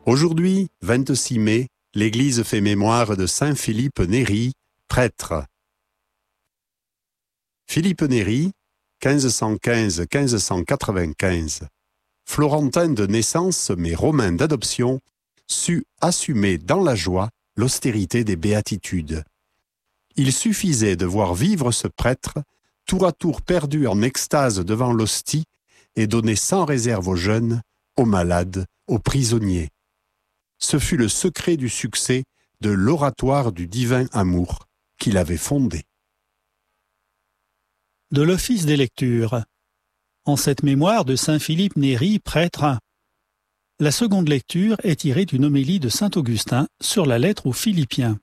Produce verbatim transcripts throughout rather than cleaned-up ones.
Aujourd'hui, vingt-six mai, l'Église fait mémoire de saint Philippe Néri, prêtre. Philippe Néri, quinze cent quinze à quinze cent quatre-vingt-quinze, florentin de naissance mais romain d'adoption, sut assumer dans la joie l'austérité des béatitudes. Il suffisait de voir vivre ce prêtre, tour à tour perdu en extase devant l'hostie, et donner sans réserve aux jeunes, aux malades, aux prisonniers. Ce fut le secret du succès de l'oratoire du divin amour qu'il avait fondé. De l'office des lectures. En cette mémoire de saint Philippe Néri, prêtre, la seconde lecture est tirée d'une homélie de saint Augustin sur la lettre aux Philippiens.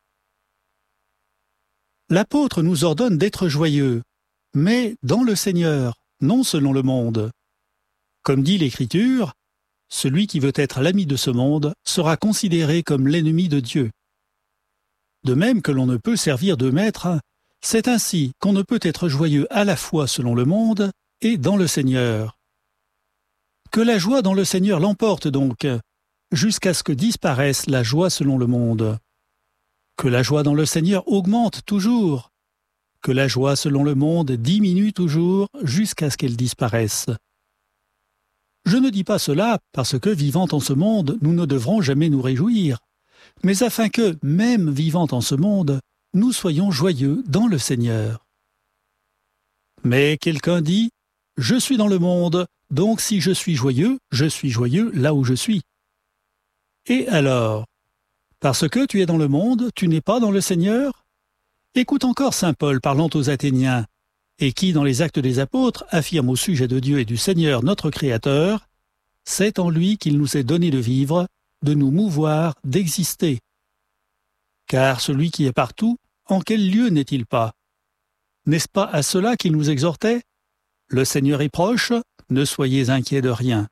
L'apôtre nous ordonne d'être joyeux, mais dans le Seigneur, non selon le monde. Comme dit l'Écriture, celui qui veut être l'ami de ce monde sera considéré comme l'ennemi de Dieu. De même que l'on ne peut servir de maître, c'est ainsi qu'on ne peut être joyeux à la fois selon le monde et dans le Seigneur. Que la joie dans le Seigneur l'emporte donc, jusqu'à ce que disparaisse la joie selon le monde. Que la joie dans le Seigneur augmente toujours, que la joie selon le monde diminue toujours jusqu'à ce qu'elle disparaisse. Je ne dis pas cela parce que, vivant en ce monde, nous ne devrons jamais nous réjouir, mais afin que, même vivant en ce monde, nous soyons joyeux dans le Seigneur. Mais quelqu'un dit « Je suis dans le monde, donc si je suis joyeux, je suis joyeux là où je suis. » Et alors, parce que tu es dans le monde, tu n'es pas dans le Seigneur? Écoute encore saint Paul parlant aux Athéniens, et qui, dans les Actes des Apôtres, affirme au sujet de Dieu et du Seigneur notre Créateur, « C'est en lui qu'il nous est donné de vivre, de nous mouvoir, d'exister. » Car celui qui est partout, en quel lieu n'est-il pas? N'est-ce pas à cela qu'il nous exhortait? Le Seigneur est proche, ne soyez inquiets de rien.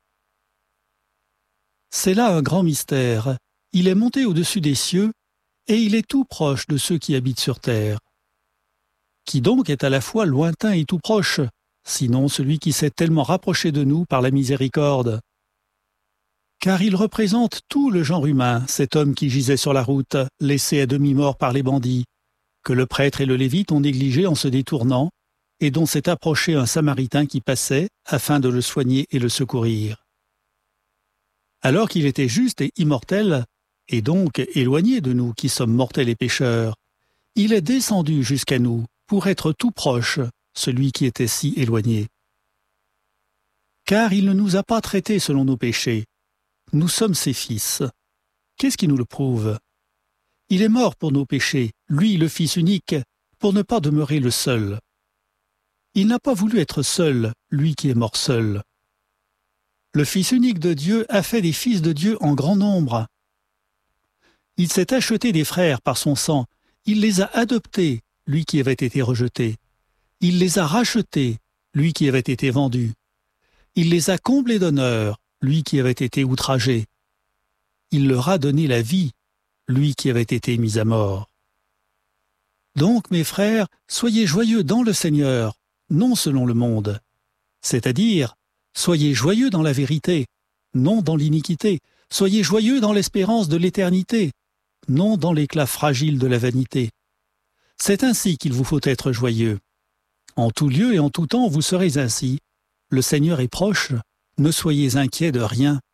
C'est là un grand mystère. Il est monté au-dessus des cieux, et il est tout proche de ceux qui habitent sur terre. Qui donc est à la fois lointain et tout proche, sinon celui qui s'est tellement rapproché de nous par la miséricorde? Car il représente tout le genre humain, cet homme qui gisait sur la route, laissé à demi-mort par les bandits, que le prêtre et le lévite ont négligé en se détournant, et dont s'est approché un samaritain qui passait, afin de le soigner et le secourir. Alors qu'il était juste et immortel, et donc éloigné de nous qui sommes mortels et pécheurs, il est descendu jusqu'à nous pour être tout proche, celui qui était si éloigné. Car il ne nous a pas traités selon nos péchés. Nous sommes ses fils. Qu'est-ce qui nous le prouve? Il est mort pour nos péchés, lui le Fils unique, pour ne pas demeurer le seul. Il n'a pas voulu être seul, lui qui est mort seul. Le Fils unique de Dieu a fait des fils de Dieu en grand nombre. Il s'est acheté des frères par son sang, il les a adoptés, lui qui avait été rejeté. Il les a rachetés, lui qui avait été vendu. Il les a comblés d'honneur, lui qui avait été outragé. Il leur a donné la vie, lui qui avait été mis à mort. Donc, mes frères, soyez joyeux dans le Seigneur, non selon le monde. C'est-à-dire, soyez joyeux dans la vérité, non dans l'iniquité. Soyez joyeux dans l'espérance de l'éternité, non dans l'éclat fragile de la vanité. C'est ainsi qu'il vous faut être joyeux. En tout lieu et en tout temps, vous serez ainsi. Le Seigneur est proche, ne soyez inquiets de rien.